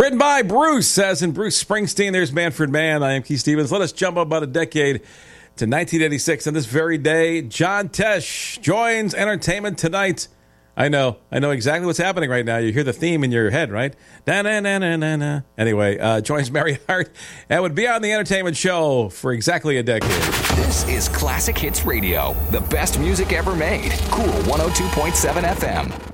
Written by Bruce, as in Bruce Springsteen. There's Manfred Mann. I am Keith Stevens. Let us jump about a decade to 1986. On this very day, John Tesh joins Entertainment Tonight. I know exactly what's happening right now. You hear the theme in your head, right? Na-na-na-na-na-na. Anyway, joins Mary Hart and would be on the Entertainment Show for exactly a decade. This is Classic Hits Radio, the best music ever made. Cool 102.7 FM.